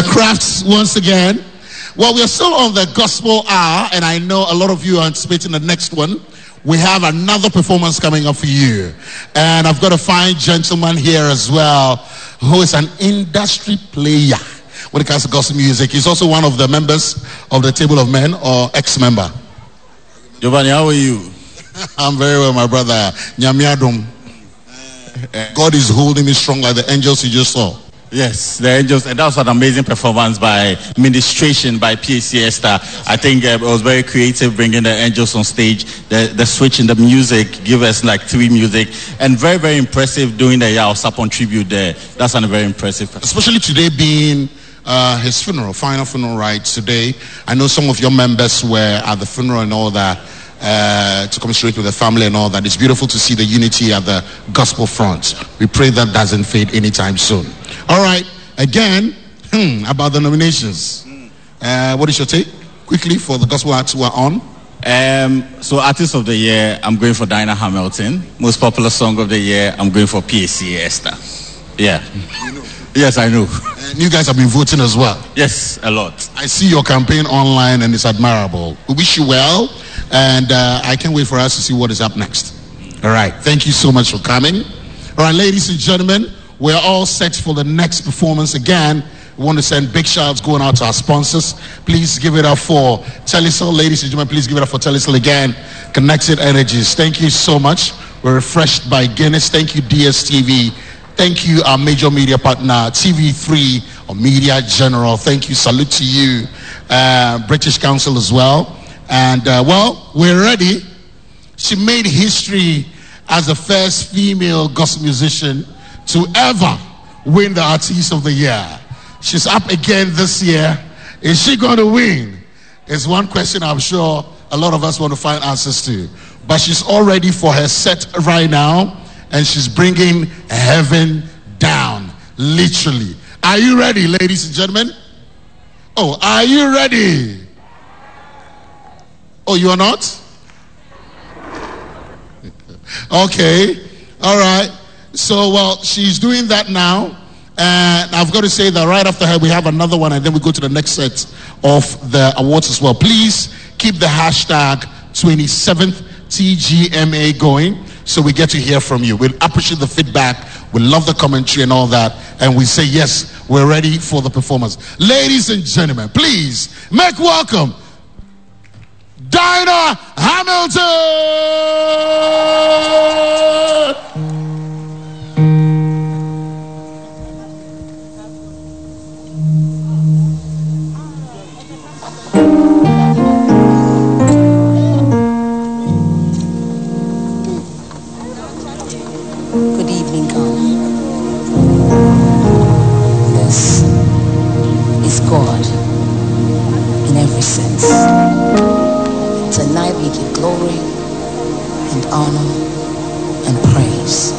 crafts once again. Well, we're still on the gospel hour, and I know a lot of you are anticipating the next one. We have another performance coming up for you. And I've got a fine gentleman here as well, who is an industry player when it comes to gospel music. He's also one of the members of the Table of Men, or ex-member. Giovanni, how are you? I'm very well, my brother. Nyamiadum. God is holding me strong like the angels you just saw. Yes, the angels, and that was an amazing performance by Ministration by PAC Esther. I think it was very creative, bringing the angels on stage, the switch in the music, give us like 3 music, and very, very impressive doing the Yao Sapon tribute there. That's a very impressive. Especially today being his funeral, final funeral rites today. I know some of your members were at the funeral and all that, to commiserate with the family and all that. It's beautiful to see the unity at the gospel front. We pray that doesn't fade anytime soon. All right, again, about the nominations. What is your take, quickly, for the gospel arts who are on? So Artist of the Year, I'm going for Dinah Hamilton. Most Popular Song of the Year, I'm going for PAC Esther. Yeah. You know. Yes, I know. And you guys have been voting as well. Yes, a lot. I see your campaign online and it's admirable. We wish you well, and I can't wait for us to see what is up next. All right, thank you so much for coming. All right, ladies and gentlemen, we're all set for the next performance. Again, we want to send big shouts going out to our sponsors. Please give it up for Telecel. Ladies and gentlemen, please give it up for Telecel again. Connected Energies. Thank you so much. We're refreshed by Guinness. Thank you, DSTV. Thank you, our major media partner, TV3 or Media General. Thank you. Salute to you, British Council as well. And, well, we're ready. She made history as the first female gospel musician to ever win the Artist of the Year. She's up again this year. Is she going to win? It's one question I'm sure a lot of us want to find answers to. But she's all ready for her set right now, and she's bringing heaven down, literally. Are you ready, ladies and gentlemen? Oh, are you ready? Oh, you are not? Okay, all right. So, well, she's doing that now. And I've got to say that right after her, we have another one, and then we go to the next set of the awards as well. Please keep the hashtag 27th TGMA going so we get to hear from you. We'll appreciate the feedback. We love the commentary and all that. And we say, yes, we're ready for the performance. Ladies and gentlemen, please make welcome Dinah Hamilton! Good evening, God. This is God in every sense. Tonight we give glory and honor and praise.